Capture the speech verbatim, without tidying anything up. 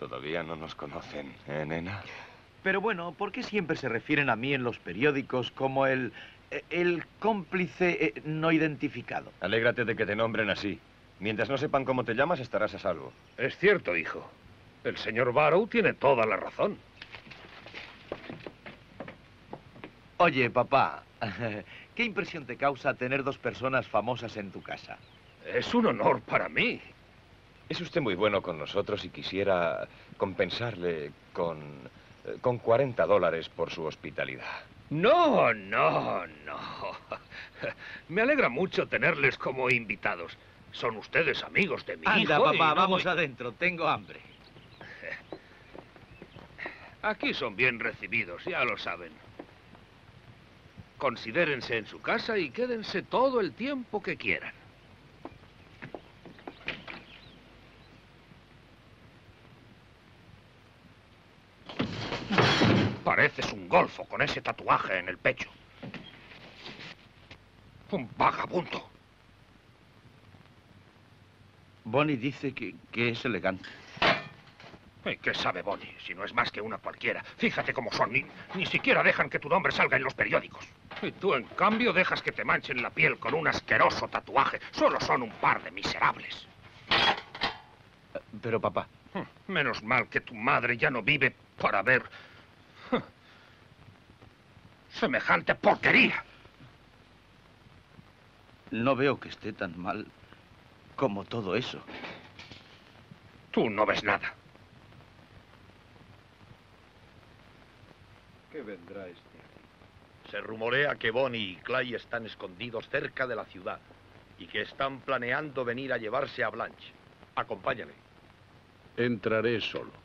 Todavía no nos conocen, ¿eh, nena? Pero bueno, ¿por qué siempre se refieren a mí en los periódicos como el... el cómplice eh, no identificado? Alégrate de que te nombren así. Mientras no sepan cómo te llamas, estarás a salvo. Es cierto, hijo. El señor Barrow tiene toda la razón. Oye, papá, ¿qué impresión te causa tener dos personas famosas en tu casa? Es un honor para mí. Es usted muy bueno con nosotros y quisiera compensarle con... con cuarenta dólares por su hospitalidad. No, no, no. Me alegra mucho tenerles como invitados. Son ustedes amigos de mi Anda, hijo. papá, y no vamos voy... adentro, tengo hambre. Aquí son bien recibidos, ya lo saben. Considérense en su casa y quédense todo el tiempo que quieran. Pareces un golfo con ese tatuaje en el pecho. Un vagabundo. Bonnie dice que, que es elegante. ¿Y qué sabe Bonnie? Si no es más que una cualquiera. Fíjate cómo son. Ni, ni siquiera dejan que tu nombre salga en los periódicos. Y tú, en cambio, dejas que te manchen la piel con un asqueroso tatuaje. Solo son un par de miserables. Pero, papá... Menos mal que tu madre ya no vive para ver... semejante porquería. No veo que esté tan mal como todo eso. Tú no ves nada. ¿Qué vendrá este aquí? Se rumorea que Bonnie y Clyde están escondidos cerca de la ciudad y que están planeando venir a llevarse a Blanche. Acompáñame. Entraré solo.